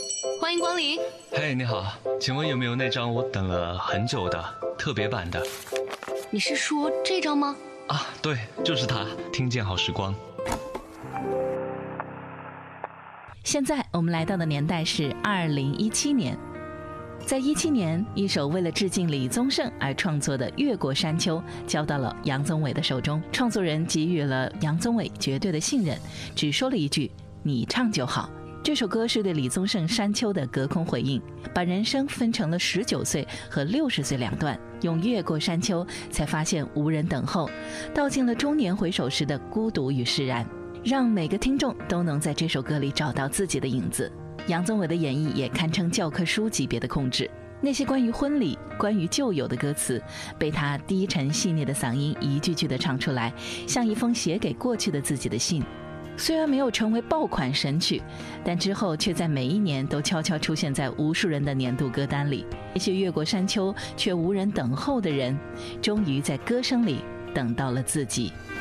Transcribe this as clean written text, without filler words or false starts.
欢迎光临。 嘿，你好，请问有没有那张我等了很久的特别版的？ 你是说这张吗？ 啊，对，就是它，听见好时光。 现在我们来到的年代是2017年。在17年，一首为了致敬李宗盛而创作的《越过山丘》交到了杨宗纬的手中，创作人给予了杨宗纬绝对的信任，只说了一句你唱就好。这首歌是对李宗盛《山丘》的隔空回应，把人生分成了19岁和60岁两段，用越过山丘才发现无人等候，道尽了中年回首时的孤独与释然，让每个听众都能在这首歌里找到自己的影子。杨宗纬的演绎也堪称教科书级别的控制，那些关于婚礼、关于旧友的歌词，被他低沉细腻的嗓音一句句地唱出来，像一封写给过去的自己的信。虽然没有成为爆款神曲，但之后却在每一年都悄悄出现在无数人的年度歌单里。那些越过山丘却无人等候的人，终于在歌声里等到了自己。